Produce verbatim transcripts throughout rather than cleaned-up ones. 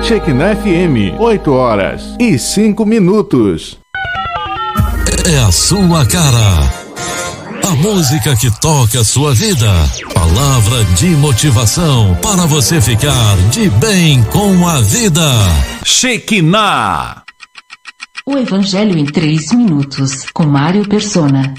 Shekinah F M, oito horas e cinco minutos. É a sua cara. A música que toca a sua vida. Palavra de motivação para você ficar de bem com a vida. Shekinah. O Evangelho em três minutos, com Mário Persona.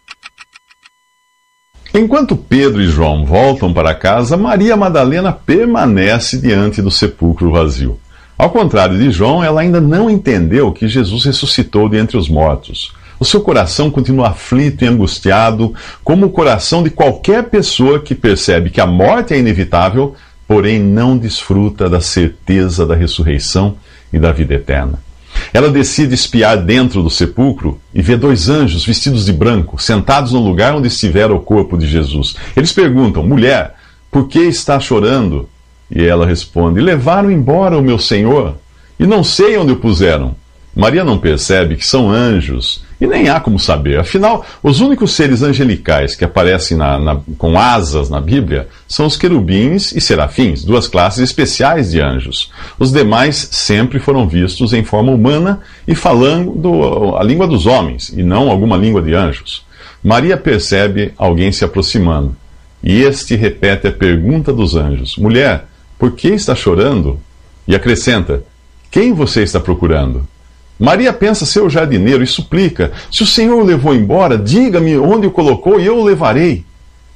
Enquanto Pedro e João voltam para casa, Maria Madalena permanece diante do sepulcro vazio. Ao contrário de João, ela ainda não entendeu que Jesus ressuscitou dentre os mortos. O seu coração continua aflito e angustiado, como o coração de qualquer pessoa que percebe que a morte é inevitável, porém não desfruta da certeza da ressurreição e da vida eterna. Ela decide espiar dentro do sepulcro e vê dois anjos vestidos de branco, sentados no lugar onde estivera o corpo de Jesus. Eles perguntam: mulher, por que está chorando? E ela responde: levaram embora o meu Senhor, e não sei onde o puseram. Maria não percebe que são anjos, e nem há como saber. Afinal, os únicos seres angelicais que aparecem na, na, com asas na Bíblia são os querubins e serafins, duas classes especiais de anjos. Os demais sempre foram vistos em forma humana e falando a língua dos homens, e não alguma língua de anjos. Maria percebe alguém se aproximando, e este repete a pergunta dos anjos: mulher, por que está chorando? E acrescenta: quem você está procurando? Maria pensa ser o jardineiro e suplica: se o Senhor o levou embora, diga-me onde o colocou e eu o levarei.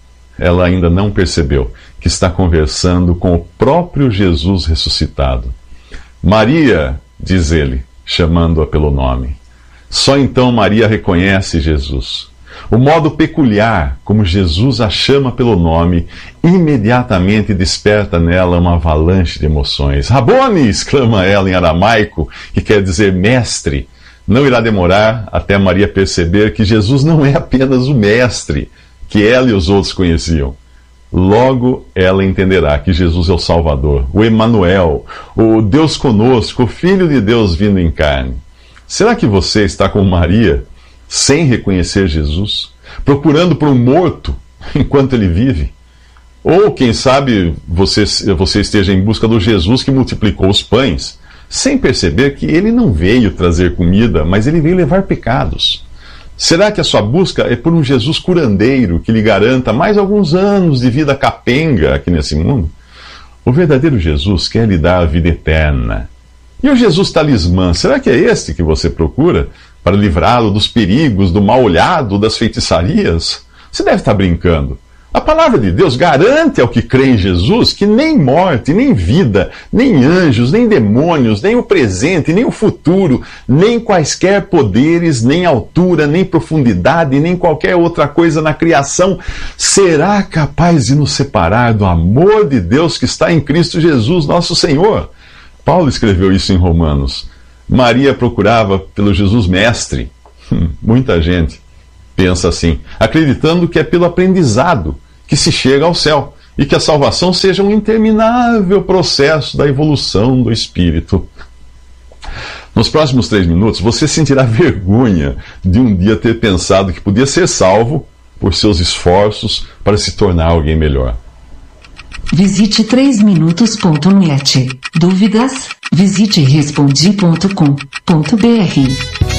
Ela ainda não percebeu que está conversando com o próprio Jesus ressuscitado. Maria, diz ele, chamando-a pelo nome. Só então Maria reconhece Jesus. O modo peculiar como Jesus a chama pelo nome imediatamente desperta nela uma avalanche de emoções. Rabone! Exclama ela em aramaico, que quer dizer mestre. Não irá demorar até Maria perceber que Jesus não é apenas o mestre que ela e os outros conheciam. Logo ela entenderá que Jesus é o Salvador, o Emanuel, o Deus conosco, o Filho de Deus vindo em carne. Será que você está com Maria, sem reconhecer Jesus, procurando por um morto enquanto ele vive? Ou, quem sabe, você, você esteja em busca do Jesus que multiplicou os pães, sem perceber que ele não veio trazer comida, mas ele veio levar pecados. Será que a sua busca é por um Jesus curandeiro que lhe garanta mais alguns anos de vida capenga aqui nesse mundo? O verdadeiro Jesus quer lhe dar a vida eterna. E o Jesus talismã, será que é este que você procura para livrá-lo dos perigos, do mal-olhado, das feitiçarias? Você deve estar brincando. A palavra de Deus garante ao que crê em Jesus que nem morte, nem vida, nem anjos, nem demônios, nem o presente, nem o futuro, nem quaisquer poderes, nem altura, nem profundidade, nem qualquer outra coisa na criação será capaz de nos separar do amor de Deus que está em Cristo Jesus, nosso Senhor. Paulo escreveu isso em Romanos. Maria procurava pelo Jesus mestre. Hum, muita gente pensa assim, acreditando que é pelo aprendizado que se chega ao céu e que a salvação seja um interminável processo da evolução do espírito. Nos próximos três minutos, você sentirá vergonha de um dia ter pensado que podia ser salvo por seus esforços para se tornar alguém melhor. Visite três minutos ponto net. Dúvidas? Visite respondi ponto com ponto br.